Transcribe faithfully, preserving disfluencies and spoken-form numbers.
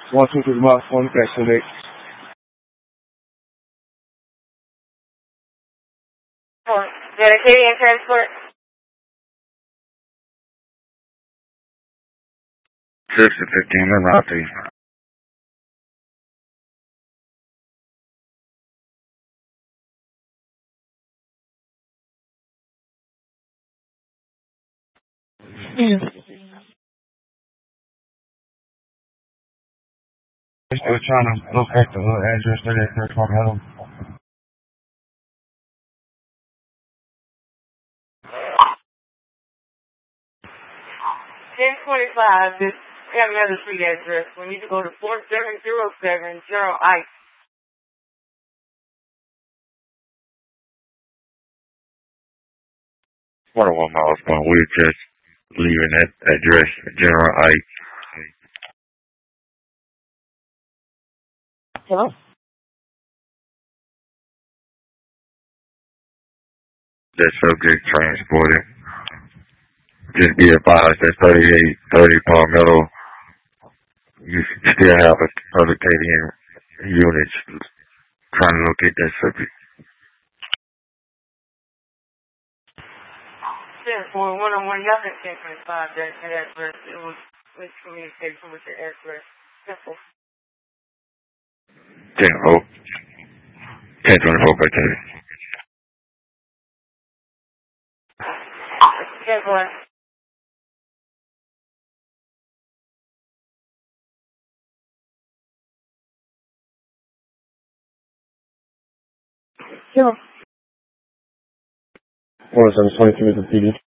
One, two, three, mark, one, back, select. Oh, dedicating and transport. Six to fifteen, then route three. I was trying to locate the uh, address for that first one. Hello. ten twenty-five, this, we have another street address. We need to go to four seven zero seven General Ice. one oh one miles one. We're just leaving that address, General Ice. Hello? That subject transported. Just be advised that thirty-eight thirty Palmetto, you still have other K D N units trying to locate that subject. ten four one oh one, y'all can ten twenty-five, that address. It was miscommunication with the address. Simple. ten oh. ten twenty-four by thirty. ten one. Sure. one oh seven twenty-three is the P D.